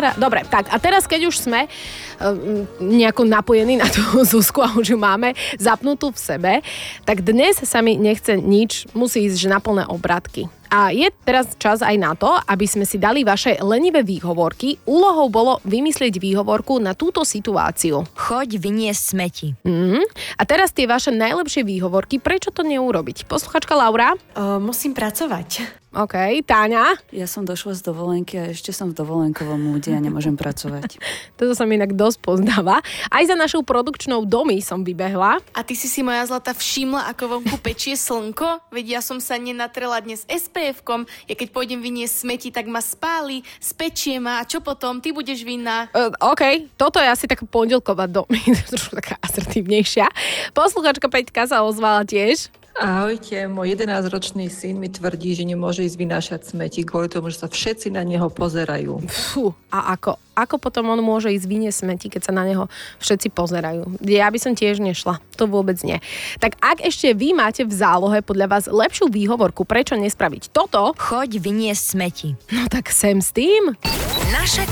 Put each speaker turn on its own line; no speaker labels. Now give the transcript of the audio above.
Dobre, tak a teraz, keď už sme nejako napojení na tú Zuzku a už ju máme zapnutú v sebe, tak dnes sa mi nechce nič, musí ísť že na plné obratky. A je teraz čas aj na to, aby sme si dali vaše lenivé výhovorky. Úlohou bolo vymyslieť výhovorku na túto situáciu.
Choď vyniesť smeti.
A teraz tie vaše najlepšie výhovorky, prečo to neurobiť? Posluchačka Laura?
Musím pracovať.
OK, Táňa?
Ja som došla z dovolenky a ešte som v dovolenkovom múde a nemôžem pracovať.
Toto sa mi inak dosť pozdáva. Aj za našou produkčnou Domy som vybehla.
A ty si moja zlata všimla, ako vonku pečie slnko? Veď ja som sa nenatrela dnes SPF-kom. Ja keď pôjdem vyniesť smeti, tak ma spáli, spečie ma. A čo potom? Ty budeš vinná.
OK, toto je asi taká pondelková Domy. Trošku taká asertívnejšia. Posluchačka Peťka sa ozvala tiež.
Ahojte, môj 11-ročný syn mi tvrdí, že nemôže ísť vynášať smeti kvôli tomu, že sa všetci na neho pozerajú.
Fú, a ako potom on môže ísť vyniesť smeti, keď sa na neho všetci pozerajú? Ja by som tiež nešla, to vôbec nie. Tak ak ešte vy máte v zálohe podľa vás lepšiu výhovorku, prečo nespraviť toto?
Choď vyniesť smeti.
No tak sem s tým.
Naše